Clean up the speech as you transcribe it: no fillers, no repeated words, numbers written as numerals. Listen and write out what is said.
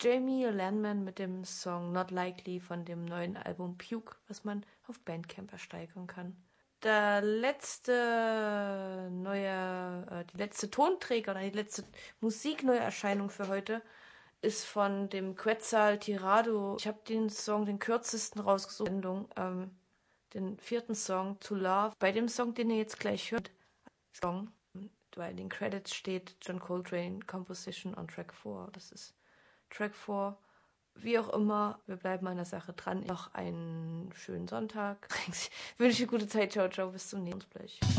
Jamie Lanman mit dem Song Not Likely von dem neuen Album Puke, was man auf Bandcamp ersteigern kann. Die letzte Tonträger oder die letzte Musikneuerscheinung für heute ist von dem Quetzal Tirado. Ich habe den Song, den kürzesten rausgesucht, den 4. Song, To Love. Bei dem Song, den ihr jetzt gleich hört, weil in den Credits steht John Coltrane Composition on Track 4. Das ist Track 4. Wie auch immer, wir bleiben an der Sache dran. Noch einen schönen Sonntag. Ich wünsche eine gute Zeit. Ciao, ciao. Bis zum nächsten Mal.